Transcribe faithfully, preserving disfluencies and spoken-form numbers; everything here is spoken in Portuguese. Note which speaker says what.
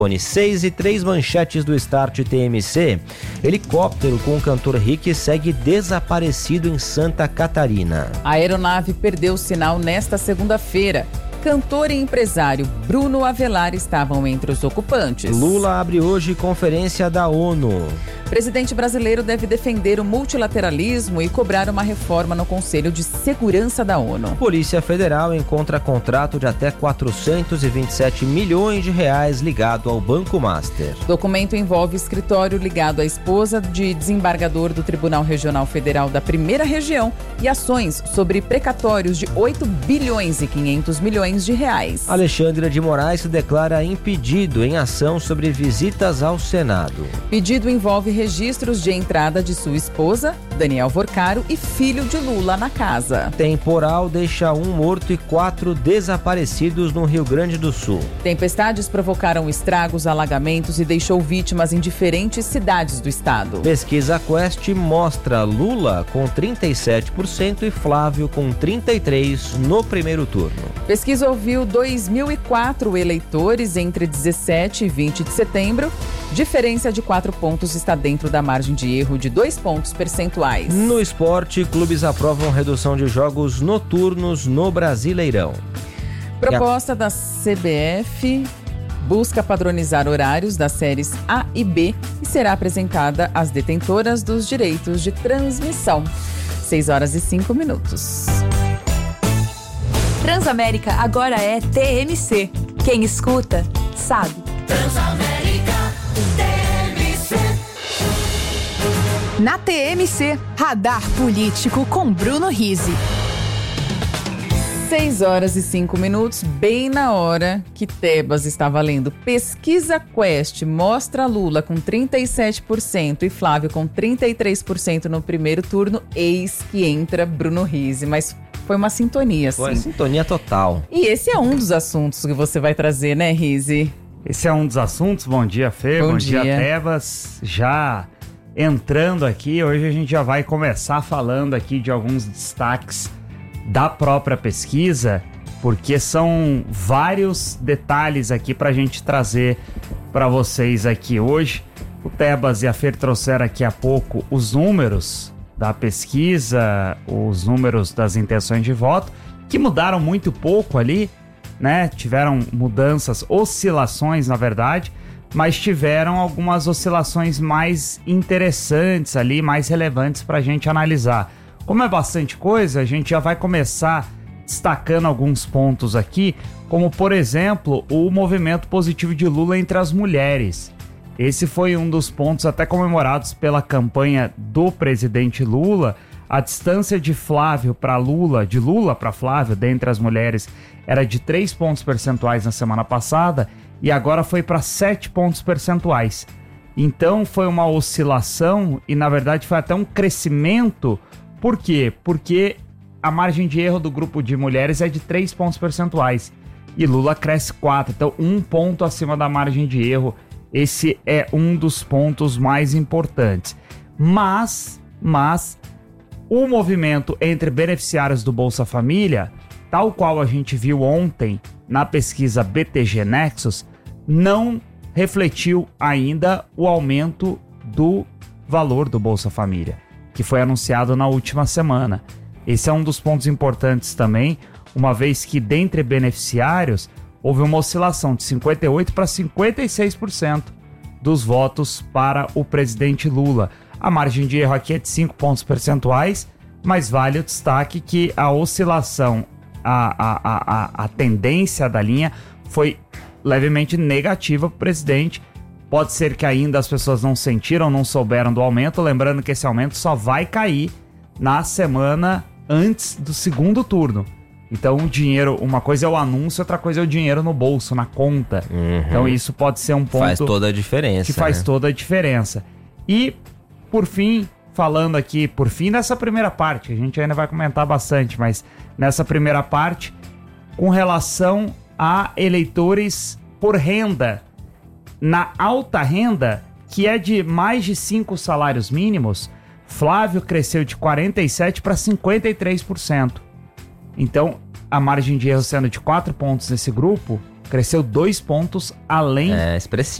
Speaker 1: seis e três manchetes do Start T M C. Helicóptero com o cantor Rick segue desaparecido em Santa Catarina.
Speaker 2: A aeronave perdeu o sinal nesta segunda-feira. Cantor e empresário Bruno Avelar estavam entre os ocupantes.
Speaker 1: Lula abre hoje conferência da ONU.
Speaker 2: Presidente brasileiro deve defender o multilateralismo e cobrar uma reforma no Conselho de Segurança da ONU.
Speaker 1: Polícia Federal encontra contrato de até quatrocentos e vinte e sete milhões de reais ligado ao Banco Master.
Speaker 2: Documento envolve escritório ligado à esposa de desembargador do Tribunal Regional Federal da Primeira Região e ações sobre precatórios de oito bilhões e quinhentos milhões de reais.
Speaker 1: Alexandre de Moraes se declara impedido em ação sobre visitas ao Senado.
Speaker 2: Pedido envolve registros de entrada de sua esposa, Daniel Vorcaro, e filho de Lula na casa.
Speaker 1: Temporal deixa um morto e quatro desaparecidos no Rio Grande do Sul.
Speaker 2: Tempestades provocaram estragos, alagamentos e deixou vítimas em diferentes cidades do estado.
Speaker 1: Pesquisa Quest mostra Lula com trinta e sete por cento e Flávio com trinta e três por cento no primeiro turno.
Speaker 2: Pesquisa ouviu dois mil e quatro eleitores entre dezessete e vinte de setembro. Diferença de quatro pontos está dentro da margem de erro de dois pontos percentuais.
Speaker 1: No esporte, clubes aprovam redução de jogos noturnos no Brasileirão.
Speaker 2: Proposta da C B F busca padronizar horários das séries A e B e será apresentada às detentoras dos direitos de transmissão. seis horas e cinco minutos.
Speaker 3: Transamérica agora é T M C. Quem escuta, sabe.
Speaker 4: Transamérica, T M C.
Speaker 3: Na T M C, Radar Político com Bruno Rizzi.
Speaker 2: seis horas e cinco minutos, bem na hora que Tebas estava lendo. Pesquisa Quest mostra Lula com trinta e sete por cento e Flávio com trinta e três por cento no primeiro turno. Eis que entra Bruno Rizzi, mas foi uma sintonia, assim.
Speaker 1: Foi sintonia total.
Speaker 2: E esse é um dos assuntos que você vai trazer, né, Rizzi?
Speaker 5: Esse é um dos assuntos. Bom dia, Fê.
Speaker 2: Bom,
Speaker 5: Bom
Speaker 2: dia.
Speaker 5: dia, Tebas. Já entrando aqui, hoje a gente já vai começar falando aqui de alguns destaques da própria pesquisa, porque são vários detalhes aqui para a gente trazer para vocês aqui hoje. O Tebas e a Fer trouxeram aqui há pouco os números da pesquisa, os números das intenções de voto, que mudaram muito pouco ali, né? Tiveram mudanças, oscilações, na verdade, mas tiveram algumas oscilações mais interessantes ali, mais relevantes para a gente analisar. Como é bastante coisa, a gente já vai começar destacando alguns pontos aqui, como, por exemplo, o movimento positivo de Lula entre as mulheres. Esse foi um dos pontos até comemorados pela campanha do presidente Lula. A distância de Flávio para Lula, de Lula para Flávio, dentre as mulheres, era de três pontos percentuais na semana passada e agora foi para sete pontos percentuais. Então foi uma oscilação e, na verdade, foi até um crescimento. Por quê? Porque a margem de erro do grupo de mulheres é de três pontos percentuais e Lula cresce quatro, então um ponto acima da margem de erro. Esse é um dos pontos mais importantes. Mas, mas, o movimento entre beneficiários do Bolsa Família, tal qual a gente viu ontem na pesquisa B T G Nexus, não refletiu ainda o aumento do valor do Bolsa Família, que foi anunciado na última semana. Esse é um dos pontos importantes também, uma vez que dentre beneficiários houve uma oscilação de cinquenta e oito por cento para cinquenta e seis por cento dos votos para o presidente Lula. A margem de erro aqui é de cinco pontos percentuais, mas vale o destaque que a oscilação, a, a, a, a tendência da linha foi levemente negativa para o presidente. Pode ser que ainda as pessoas não sentiram, não souberam do aumento, lembrando que esse aumento só vai cair na semana antes do segundo turno. Então o dinheiro, uma coisa é o anúncio, outra coisa é o dinheiro no bolso, na conta. Uhum. Então isso pode ser um ponto...
Speaker 1: Faz toda a diferença.
Speaker 5: Que faz né? toda a diferença. E, por fim, falando aqui, por fim dessa primeira parte, a gente ainda vai comentar bastante, mas nessa primeira parte, com relação a eleitores por renda, na alta renda, que é de mais de cinco salários mínimos, Flávio cresceu de quarenta e sete por cento para cinquenta e três por cento. Então, a margem de erro sendo de quatro pontos nesse grupo, cresceu dois pontos além
Speaker 1: É expressivo.